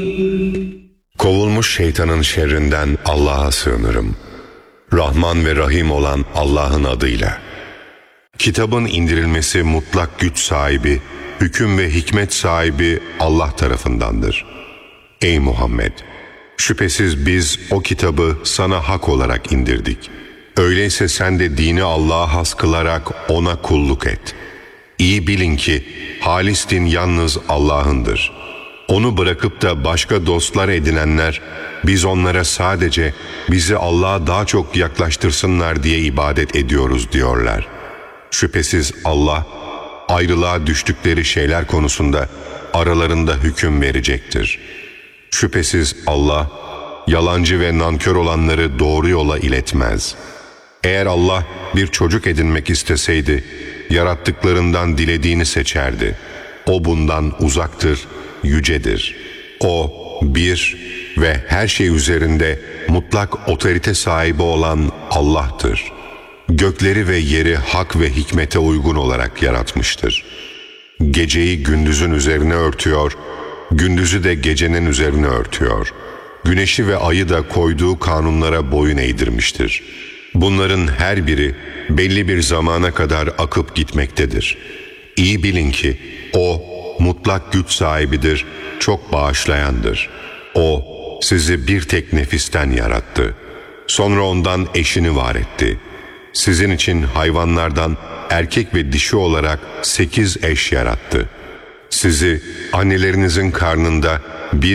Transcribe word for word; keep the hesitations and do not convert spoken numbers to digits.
Kovulmuş şeytanın şerrinden Allah'a sığınırım. Rahman ve Rahim olan Allah'ın adıyla. Kitabın indirilmesi mutlak güç sahibi, hüküm ve hikmet sahibi Allah tarafındandır. Ey Muhammed! Şüphesiz biz o kitabı sana hak olarak indirdik. Öyleyse sen de dini Allah'a has kılarak ona kulluk et. İyi bilin ki halis din yalnız Allah'ındır. Onu bırakıp da başka dostlar edinenler, biz onlara sadece bizi Allah'a daha çok yaklaştırsınlar diye ibadet ediyoruz diyorlar. Şüphesiz Allah, ayrılığa düştükleri şeyler konusunda aralarında hüküm verecektir. Şüphesiz Allah, yalancı ve nankör olanları doğru yola iletmez. Eğer Allah bir çocuk edinmek isteseydi, yarattıklarından dilediğini seçerdi. O bundan uzaktır, yücedir. O, bir ve her şey üzerinde mutlak otorite sahibi olan Allah'tır. Gökleri ve yeri hak ve hikmete uygun olarak yaratmıştır. Geceyi gündüzün üzerine örtüyor, gündüzü de gecenin üzerine örtüyor. Güneşi ve ayı da koyduğu kanunlara boyun eğdirmiştir. Bunların her biri belli bir zamana kadar akıp gitmektedir. İyi bilin ki O mutlak güç sahibidir, çok bağışlayandır. O sizi bir tek nefisten yarattı. Sonra ondan eşini var etti. Sizin için hayvanlardan erkek ve dişi olarak sekiz eş yarattı. Sizi annelerinizin karnında bir